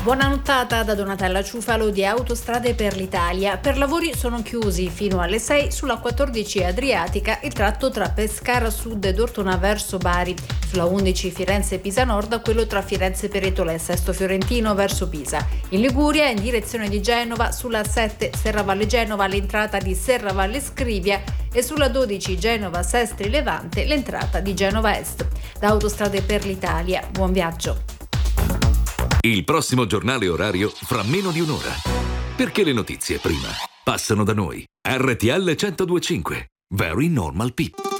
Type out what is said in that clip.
Buona nottata da Donatella Ciufalo di Autostrade per l'Italia. Per lavori sono chiusi fino alle 6 sulla 14 Adriatica il tratto tra Pescara Sud ed Ortona verso Bari, sulla 11 Firenze-Pisa Nord quello tra Firenze Peretola e Sesto Fiorentino verso Pisa. In Liguria in direzione di Genova sulla 7 Serravalle Genova l'entrata di Serravalle Scrivia e sulla 12 Genova Sestri Levante l'entrata di Genova Est. Da Autostrade per l'Italia, buon viaggio. Il prossimo giornale orario fra meno di un'ora. Perché le notizie prima passano da noi. RTL 102.5. Very Normal People.